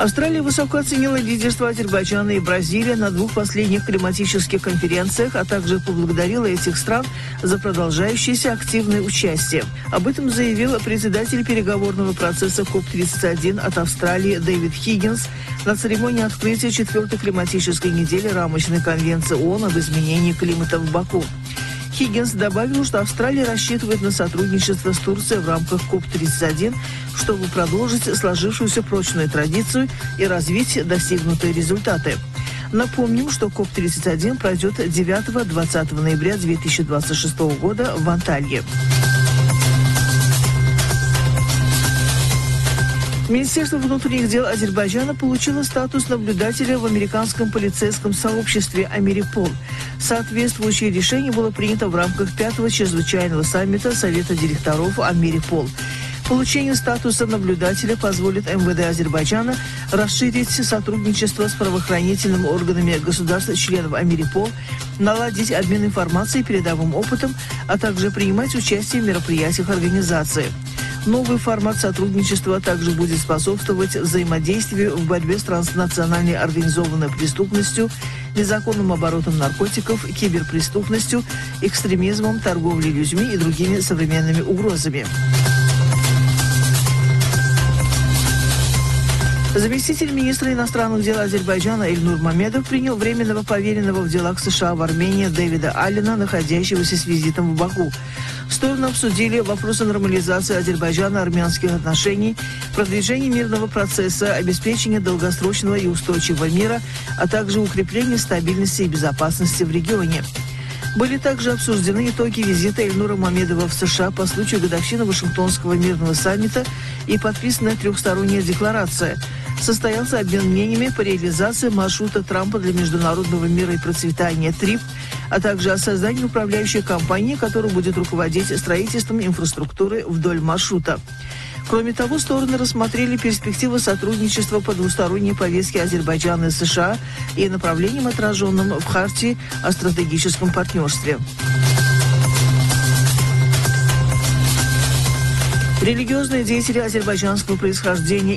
Австралия высоко оценила лидерство Азербайджана и Бразилии на двух последних климатических конференциях, а также поблагодарила этих стран за продолжающееся активное участие. Об этом заявил председатель переговорного процесса КОП-31 от Австралии Дэвид Хиггинс на церемонии открытия 4-й климатической недели рамочной конвенции ООН об изменении климата в Баку. Хиггинс добавил, что Австралия рассчитывает на сотрудничество с Турцией в рамках КОП-31, чтобы продолжить сложившуюся прочную традицию и развить достигнутые результаты. Напомним, что КОП-31 пройдет 9-20 ноября 2026 года в Анталье. Министерство внутренних дел Азербайджана получило статус наблюдателя в американском полицейском сообществе «Америпол». Соответствующее решение было принято в рамках 5-го чрезвычайного саммита Совета директоров «Америпол». Получение статуса наблюдателя позволит МВД Азербайджана расширить сотрудничество с правоохранительными органами государств-членов «Америпол», наладить обмен информацией и передовым опытом, а также принимать участие в мероприятиях организации. Новый формат сотрудничества также будет способствовать взаимодействию в борьбе с транснациональной организованной преступностью, незаконным оборотом наркотиков, киберпреступностью, экстремизмом, торговлей людьми и другими современными угрозами. Заместитель министра иностранных дел Азербайджана Эльнур Мамедов принял временного поверенного в делах США в Армении Дэвида Аллена, находящегося с визитом в Баку. Стороны обсудили вопросы нормализации Азербайджана-армянских отношений, продвижения мирного процесса, обеспечения долгосрочного и устойчивого мира, а также укрепления стабильности и безопасности в регионе. Были также обсуждены итоги визита Эльнура Мамедова в США по случаю годовщины Вашингтонского мирного саммита и подписанная трехсторонняя декларация. Состоялся обмен мнениями по реализации маршрута Трампа для международного мира и процветания ТРИП, а также о создании управляющей компании, которая будет руководить строительством инфраструктуры вдоль маршрута. Кроме того, стороны рассмотрели перспективы сотрудничества по двусторонней повестке Азербайджана и США и направлениям, отраженным в Хартии о стратегическом партнерстве. Религиозные деятели азербайджанского происхождения